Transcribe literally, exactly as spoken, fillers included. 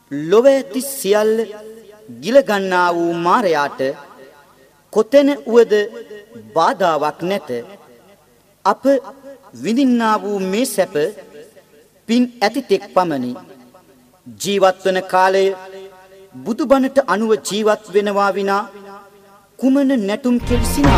ලොව ඇති සියල්ල ගිල ගන්නා වූ මාරයාට කොතැන වුවද බාධාවක් නැත. අප විඳින්නා වූ මේ සැප පින් ඇති තෙක් පමණි. ජීවත් වන කාලය බුදුබණට අනුව ජීවත් වෙනවා විනා කුමන නැටුම් කෙලසිනා